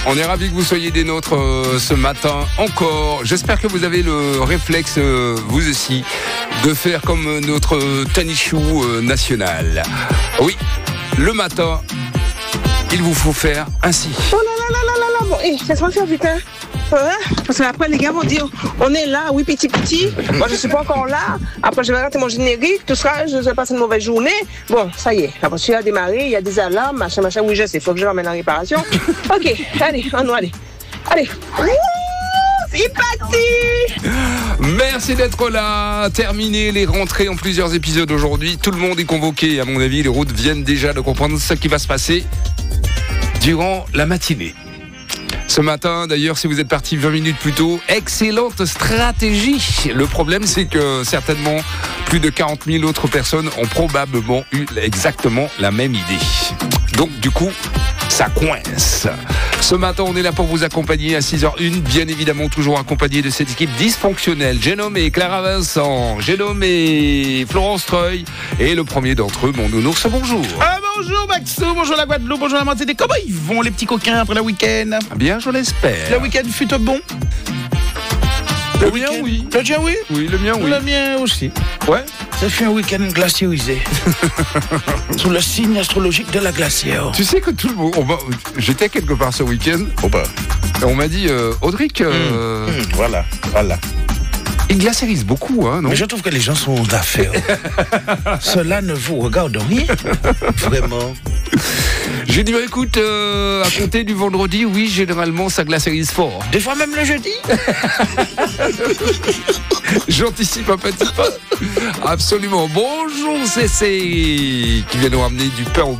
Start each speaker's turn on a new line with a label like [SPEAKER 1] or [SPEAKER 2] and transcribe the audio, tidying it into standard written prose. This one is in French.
[SPEAKER 1] On est ravis que vous soyez des nôtres ce matin encore. J'espère que vous avez le réflexe, vous aussi, de faire comme notre Tanichou national. Oui, le matin, il vous faut faire ainsi.
[SPEAKER 2] Oh là là là là là là, bon, laisse-moi faire vite, hein. Parce qu'après les gars vont dire on est là, oui petit. Moi je suis pas encore là. Après je vais rater mon générique, tout ça, je vais passer une mauvaise journée. Bon, ça y est, la voiture a démarré, il y a des alarmes, machin, oui je sais, faut que je l'emmène en réparation. Ok, allez, allez. C'est parti.
[SPEAKER 1] Merci d'être là. Terminé les rentrées en plusieurs épisodes aujourd'hui. Tout le monde est convoqué. À mon avis, les routes viennent déjà de comprendre ce qui va se passer durant la matinée. Ce matin, d'ailleurs, si vous êtes parti 20 minutes plus tôt, excellente stratégie. Le problème, c'est que certainement plus de 40 000 autres personnes ont probablement eu exactement la même idée. Donc, du coup, ça coince. Ce matin, on est là pour vous accompagner à 6h01, bien évidemment toujours accompagné de cette équipe dysfonctionnelle. J'ai nommé Clara Vincent, j'ai nommé Florence Treuil et le premier d'entre eux, mon nounours, bonjour.
[SPEAKER 3] Bonjour Maxou, bonjour la Guadeloupe, bonjour la Martinique. Comment ils vont les petits coquins après le week-end?
[SPEAKER 1] Bien, je l'espère.
[SPEAKER 3] Le week-end fut bon?
[SPEAKER 1] Le mien, oui.
[SPEAKER 3] Le tien, oui?
[SPEAKER 1] Oui, le mien, oui.
[SPEAKER 3] Le mien aussi.
[SPEAKER 1] Ouais.
[SPEAKER 3] Ça fait un week-end glacierisé. Sous le signe astrologique de la glacière.
[SPEAKER 1] Tu sais que tout le monde... J'étais quelque part ce week-end. Et on m'a dit, Audric...
[SPEAKER 3] Voilà.
[SPEAKER 1] Il glacérise beaucoup, hein, non?
[SPEAKER 3] Mais je trouve que les gens sont d'affaires. Cela ne vous regarde rien. Vraiment.
[SPEAKER 1] J'ai dit, écoute, à compter du vendredi, oui, généralement, ça glacérise fort.
[SPEAKER 3] Des fois même le jeudi.
[SPEAKER 1] J'anticipe un petit peu. Absolument. Bonjour, CC, qui vient nous ramener du pain au